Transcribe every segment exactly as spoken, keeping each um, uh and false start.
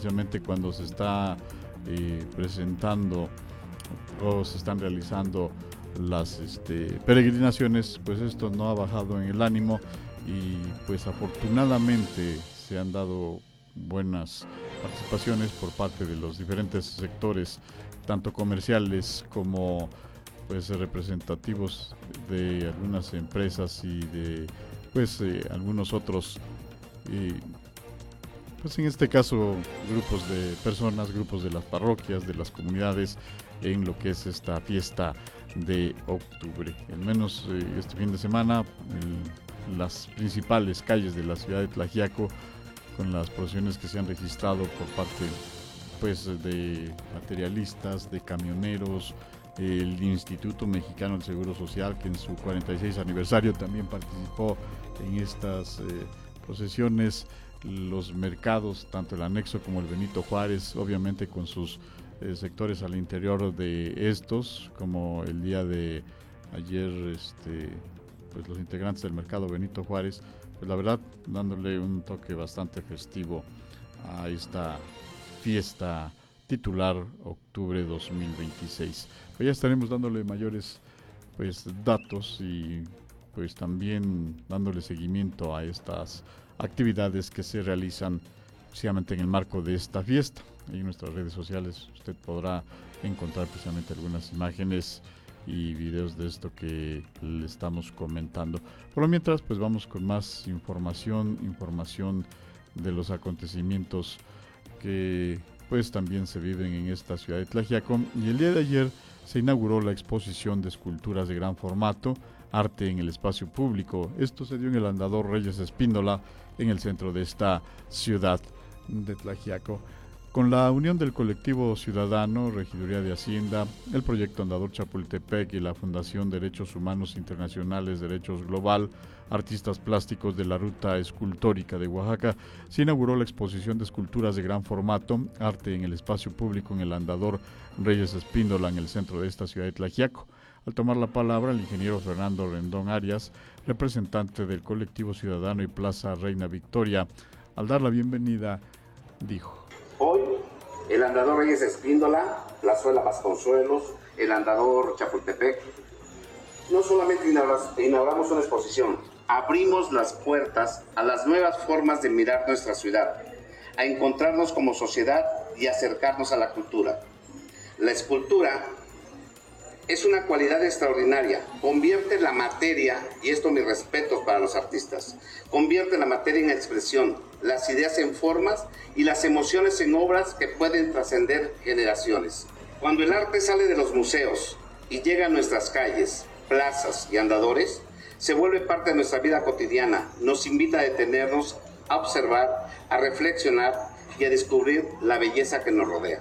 especialmente cuando se está eh, presentando o se están realizando las este, peregrinaciones, pues esto no ha bajado en el ánimo y pues afortunadamente se han dado buenas participaciones por parte de los diferentes sectores, tanto comerciales como pues representativos de algunas empresas y de pues eh, algunos otros eh, pues en este caso grupos de personas, grupos de las parroquias, de las comunidades en lo que es esta fiesta de octubre. Al menos eh, este fin de semana el, las principales calles de la ciudad de Tlaxiaco, con las procesiones que se han registrado por parte pues de materialistas, de camioneros, el Instituto Mexicano del Seguro Social, que en su cuarenta y seis aniversario también participó en estas eh, procesiones, los mercados, tanto el anexo como el Benito Juárez, obviamente con sus eh, sectores al interior de estos, como el día de ayer, este, pues los integrantes del mercado Benito Juárez, pues la verdad dándole un toque bastante festivo a esta fiesta titular octubre dos mil veintiséis. Pues ya estaremos dándole mayores pues datos y pues también dándole seguimiento a estas actividades que se realizan precisamente en el marco de esta fiesta. Ahí en nuestras redes sociales usted podrá encontrar precisamente algunas imágenes y videos de esto que le estamos comentando. Por lo mientras, pues vamos con más información, información de los acontecimientos que pues también se viven en esta ciudad de Tlaxiaco. Y el día de ayer se inauguró la exposición de esculturas de gran formato, Arte en el Espacio Público. Esto se dio en el Andador Reyes Espíndola, en el centro de esta ciudad de Tlaxiaco. Con la unión del colectivo ciudadano, Regiduría de Hacienda, el proyecto Andador Chapultepec y la Fundación Derechos Humanos Internacionales Derechos Global, artistas plásticos de la Ruta Escultórica de Oaxaca, se inauguró la exposición de esculturas de gran formato, Arte en el Espacio Público en el Andador Reyes Espíndola, en el centro de esta ciudad de Tlaxiaco. Al tomar la palabra, el ingeniero Fernando Rendón Arias, representante del colectivo ciudadano y Plaza Reina Victoria, al dar la bienvenida, dijo: Hoy, el Andador Reyes Espíndola, Plazuela Vasconcelos, el Andador Chapultepec, no solamente inauguramos una exposición, abrimos las puertas a las nuevas formas de mirar nuestra ciudad, a encontrarnos como sociedad y acercarnos a la cultura. La escultura es una cualidad extraordinaria, convierte la materia, y esto mis respetos para los artistas, convierte la materia en expresión, las ideas en formas y las emociones en obras que pueden trascender generaciones. Cuando el arte sale de los museos y llega a nuestras calles, plazas y andadores, se vuelve parte de nuestra vida cotidiana, nos invita a detenernos, a observar, a reflexionar y a descubrir la belleza que nos rodea.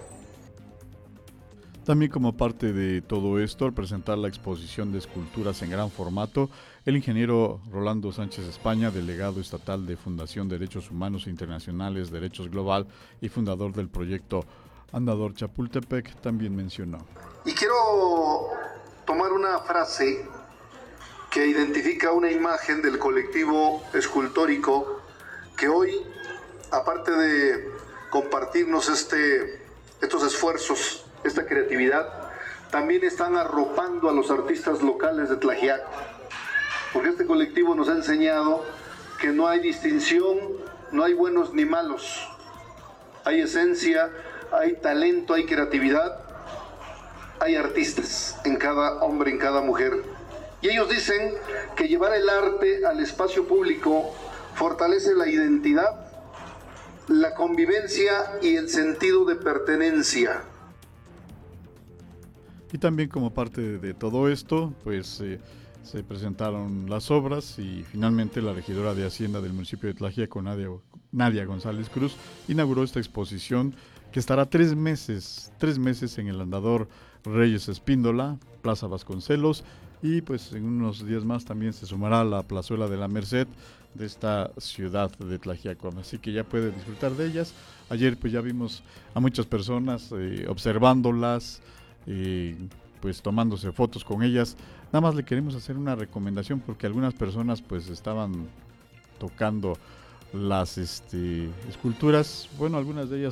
También como parte de todo esto, al presentar la exposición de esculturas en gran formato, el ingeniero Rolando Sánchez España, delegado estatal de Fundación Derechos Humanos Internacionales Derechos Global y fundador del proyecto Andador Chapultepec, también mencionó: Y quiero tomar una frase que identifica una imagen del colectivo escultórico que hoy, aparte de compartirnos este, estos esfuerzos, esta creatividad, también están arropando a los artistas locales de Tlaxiaco, porque este colectivo nos ha enseñado que no hay distinción, no hay buenos ni malos, hay esencia, hay talento, hay creatividad, hay artistas en cada hombre, en cada mujer. Y ellos dicen que llevar el arte al espacio público fortalece la identidad, la convivencia y el sentido de pertenencia. Y también como parte de, de todo esto, pues eh, se presentaron las obras y finalmente la regidora de Hacienda del municipio de Tlaxiaco, Nadia, Nadia González Cruz, inauguró esta exposición que estará tres meses, tres meses en el Andador Reyes Espíndola, Plaza Vasconcelos, y pues en unos días más también se sumará a la Plazuela de la Merced de esta ciudad de Tlaxiaco, así que ya puede disfrutar de ellas. Ayer pues ya vimos a muchas personas eh, observándolas, eh, pues tomándose fotos con ellas. Nada más le queremos hacer una recomendación porque algunas personas pues estaban tocando las este, esculturas, bueno, algunas de ellas